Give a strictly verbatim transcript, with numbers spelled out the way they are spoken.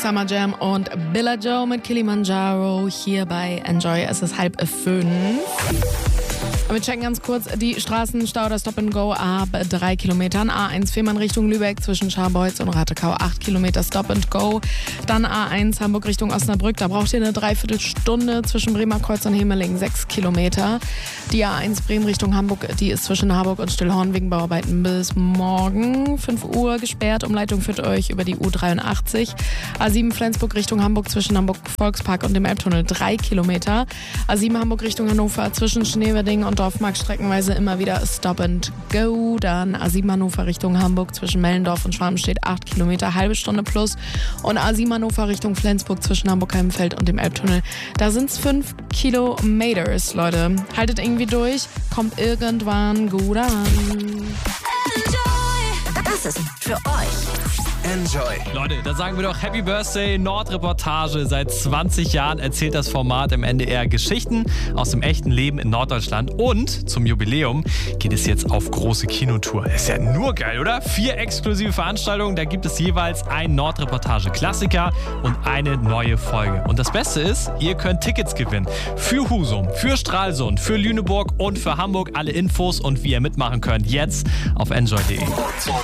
Summer Jam und Billa Joe mit Kilimanjaro hier bei Enjoy. Es ist halb fünf. Wir checken ganz kurz die Straßenstau, das Stop and Go ab drei Kilometern. A eins Fehmarn Richtung Lübeck zwischen Scharbeutz und Ratekau acht Kilometer Stop and Go. Dann A eins Hamburg Richtung Osnabrück, da braucht ihr eine Dreiviertelstunde zwischen Bremerkreuz und Hemeling sechs Kilometer. Die A eins Bremen Richtung Hamburg, die ist zwischen Harburg und Stillhorn wegen Bauarbeiten bis morgen fünf Uhr gesperrt. Umleitung führt euch über die U dreiundachtzig. A sieben Flensburg Richtung Hamburg zwischen Hamburg Volkspark und dem Elbtunnel drei Kilometer. A sieben Hamburg Richtung Hannover zwischen Schneewerding und Dorfmark streckenweise immer wieder Stop and Go. Dann A sieben Hannover Richtung Hamburg zwischen Mellendorf und Schwarmstedt acht Kilometer, halbe Stunde plus. Und A sieben Hannover Richtung Flensburg zwischen Hamburg-Heimenfeld und dem Elbtunnel. Da sind es fünf Kilometers, Leute. Haltet irgendwie durch, kommt irgendwann gut an. Das ist für euch. Enjoy. Leute, da sagen wir doch Happy Birthday Nordreportage. Seit zwanzig Jahren erzählt das Format im N D R Geschichten aus dem echten Leben in Norddeutschland. Und zum Jubiläum geht es jetzt auf große Kinotour. Ist ja nur geil, oder? Vier exklusive Veranstaltungen. Da gibt es jeweils ein Nordreportage-Klassiker und eine neue Folge. Und das Beste ist, ihr könnt Tickets gewinnen. Für Husum, für Stralsund, für Lüneburg und für Hamburg. Alle Infos und wie ihr mitmachen könnt, jetzt auf enjoy punkt de.